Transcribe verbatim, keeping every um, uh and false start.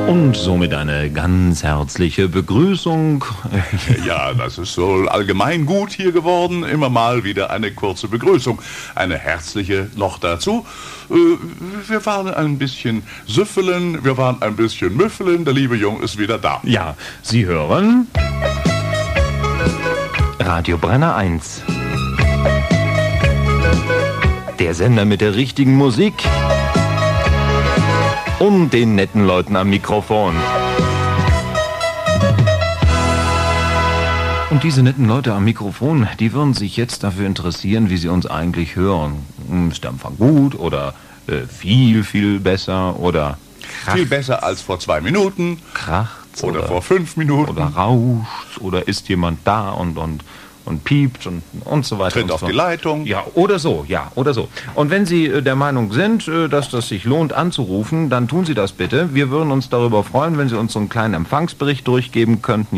Und somit eine ganz herzliche Begrüßung. Ja, das ist so allgemein gut hier geworden. Immer mal wieder eine kurze Begrüßung. Eine herzliche noch dazu. Wir waren ein bisschen süffelen, wir waren ein bisschen müffeln. Der liebe Jung ist wieder da. Ja, Sie hören Radio Brenner eins. Der Sender mit der richtigen Musik und den netten Leuten am Mikrofon. Und diese netten Leute am Mikrofon, die würden sich jetzt dafür interessieren, wie sie uns eigentlich hören. Ist der Empfang gut oder äh, viel, viel besser oder viel besser als vor zwei Minuten. Kracht's oder, oder vor fünf Minuten. Oder rauscht oder ist jemand da und, und und piept und, und so weiter. Tritt auf die Leitung. Ja, oder so, ja, oder so. Und wenn Sie äh, der Meinung sind, äh, dass das sich lohnt anzurufen, dann tun Sie das bitte. Wir würden uns darüber freuen, wenn Sie uns so einen kleinen Empfangsbericht durchgeben könnten.